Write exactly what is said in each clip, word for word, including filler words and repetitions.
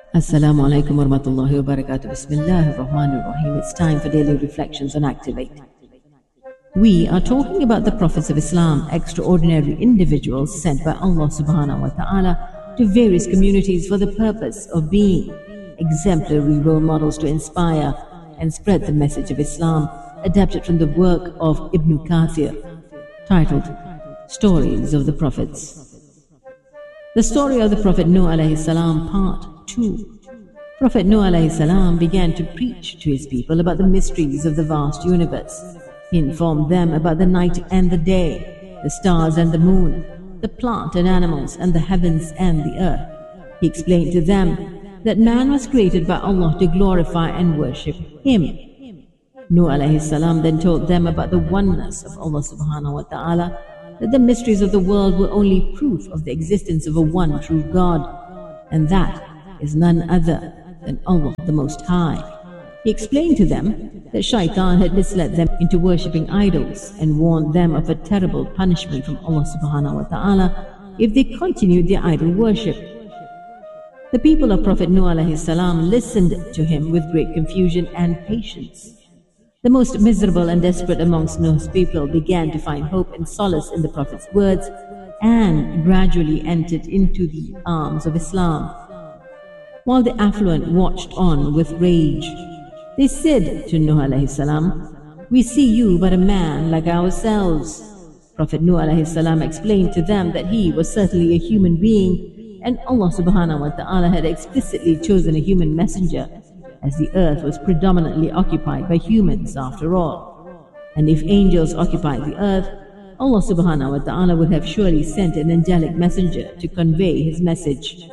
Assalamu alaikum wa rahmatullahi wa barakatuh. Bismillahir Rahmanir Rahim. It's time for daily reflections on Activate. We are talking about the prophets of Islam, extraordinary individuals sent by Allah subhanahu wa ta'ala to various communities for the purpose of being exemplary role models to inspire and spread the message of Islam, adapted from the work of Ibn Kathir, titled Stories of the Prophets. The story of the Prophet Nuh alayhi salam, part two. Prophet Nuh alayhi salam began to preach to his people about the mysteries of the vast universe. He informed them about the night and the day, the stars and the moon, the plant and animals, and the heavens and the earth. He explained to them that man was created by Allah to glorify and worship Him. Nuh alayhi salam then told them about the oneness of Allah subhanahu wa ta'ala, that the mysteries of the world were only proof of the existence of a one true God, and that is none other than Allah the Most High. He explained to them that Shaitan had misled them into worshipping idols and warned them of a terrible punishment from Allah subhanahu wa ta'ala if they continued their idol worship. The people of Prophet Nuh alayhi salam listened to him with great confusion and patience. The most miserable and desperate amongst Nuh's people began to find hope and solace in the Prophet's words and gradually entered into the arms of Islam. While the affluent watched on with rage, they said to Nuh alayhi salam, "We see you but a man like ourselves." Prophet Nuh alayhi salam explained to them that he was certainly a human being, and Allah subhanahu wa ta'ala had explicitly chosen a human messenger, as the earth was predominantly occupied by humans after all. And if angels occupied the earth, Allah subhanahu wa ta'ala would have surely sent an angelic messenger to convey his message.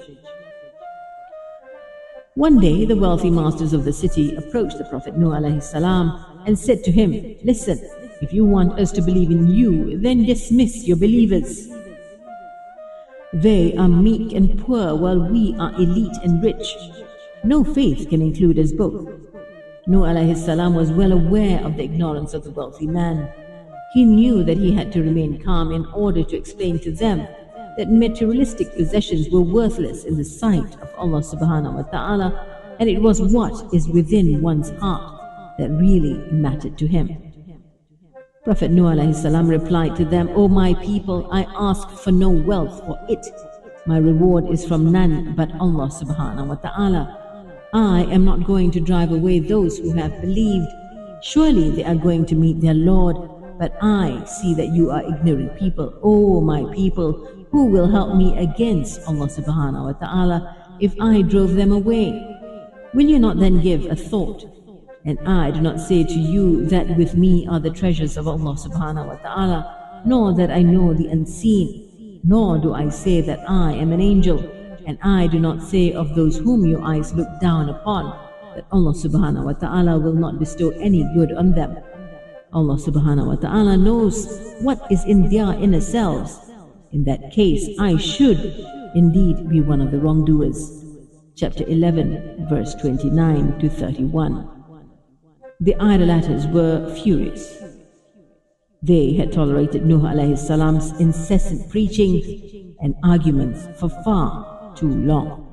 One day, the wealthy masters of the city approached the Prophet Nuh alayhi salam and said to him, "Listen, if you want us to believe in you, then dismiss your believers. They are meek and poor, while we are elite and rich. No faith can include us both." Nuh alayhi salam was well aware of the ignorance of the wealthy man. He knew that he had to remain calm in order to explain to them that materialistic possessions were worthless in the sight of Allah subhanahu wa ta'ala, and it was what is within one's heart that really mattered to him. Prophet Nuh alayhi salam replied to them, "O my people, I ask for no wealth for it. My reward is from none but Allah subhanahu wa ta'ala. I am not going to drive away those who have believed. Surely they are going to meet their Lord, but I see that you are ignorant people. O my people, who will help me against Allah subhanahu wa ta'ala if I drove them away? Will you not then give a thought? And I do not say to you that with me are the treasures of Allah subhanahu wa ta'ala, nor that I know the unseen, nor do I say that I am an angel, and I do not say of those whom your eyes look down upon that Allah subhanahu wa ta'ala will not bestow any good on them. Allah subhanahu wa ta'ala knows what is in their inner selves. In that case, I should indeed be one of the wrongdoers." Chapter eleven, verse twenty-nine to thirty-one. The idolaters were furious. They had tolerated Nuh alayhi salam's incessant preaching and arguments for far too long.